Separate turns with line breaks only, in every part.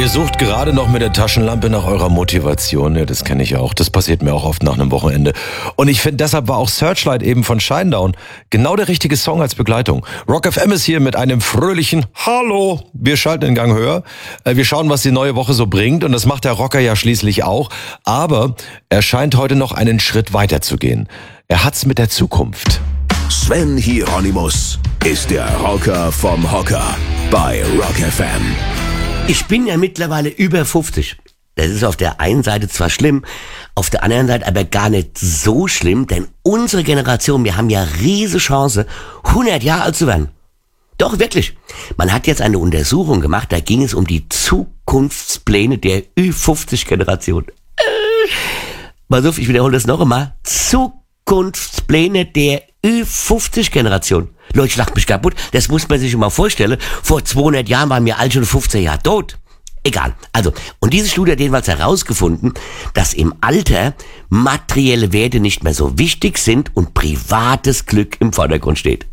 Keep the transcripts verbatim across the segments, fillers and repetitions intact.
Ihr sucht gerade noch mit der Taschenlampe nach eurer Motivation. Ja, das kenne ich ja auch. Das passiert mir auch oft nach einem Wochenende. Und ich finde, deshalb war auch Searchlight eben von Shinedown genau der richtige Song als Begleitung. Rock F M ist hier mit einem fröhlichen Hallo. Wir schalten den Gang höher. Wir schauen, was die neue Woche so bringt. Und das macht der Rocker ja schließlich auch. Aber er scheint heute noch einen Schritt weiter zu gehen. Er hat's mit der Zukunft.
Sven Hieronymus ist der Rocker vom Hocker bei Rock F M.
Ich bin ja mittlerweile über fünfzig. Das ist auf der einen Seite zwar schlimm, auf der anderen Seite aber gar nicht so schlimm, denn unsere Generation, wir haben ja riesige Chance, hundert Jahre alt zu werden. Doch, wirklich. Man hat jetzt eine Untersuchung gemacht, da ging es um die Zukunftspläne der Ü fünfzig Generation. Äh, pass auf, ich wiederhole das noch einmal. Zukunftspläne der Ü fünfzig Generation. Leute, ich lach mich kaputt. Das muss man sich mal vorstellen. Vor zweihundert Jahren waren wir alle schon fünfzehn Jahre tot. Egal. Also, und diese Studie hat jedenfalls herausgefunden, dass im Alter materielle Werte nicht mehr so wichtig sind und privates Glück im Vordergrund steht.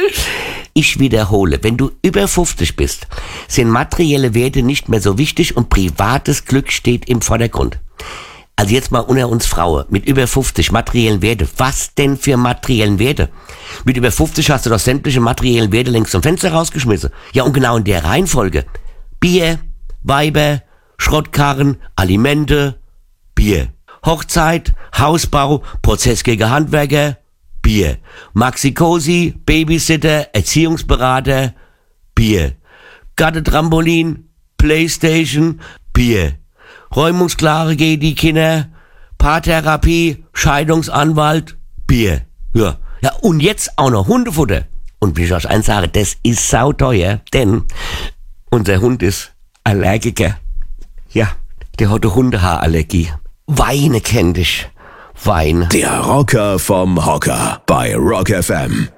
Ich wiederhole, wenn du über fünfzig bist, sind materielle Werte nicht mehr so wichtig und privates Glück steht im Vordergrund. Also jetzt mal unter uns Frauen, mit über fünfzig materiellen Werte. Was denn für materiellen Werte? Mit über fünfzig hast du doch sämtliche materiellen Werte längst zum Fenster rausgeschmissen. Ja, und genau in der Reihenfolge. Bier, Weiber, Schrottkarren, Alimente, Bier. Hochzeit, Hausbau, Prozess gegen Handwerker, Bier. Maxi-Cosi, Babysitter, Erziehungsberater, Bier. Gartentrampolin, Playstation, Bier. Räumungsklare gegen die Kinder, Paartherapie, Scheidungsanwalt, Bier. Ja. Ja, und jetzt auch noch Hundefutter. Und wie ich euch eins sage, das ist sauteuer, denn unser Hund ist Allergiker. Ja, der hat eine Hundehaarallergie. Weine kennt ich. Weine.
Der Rocker vom Hocker bei Rock F M.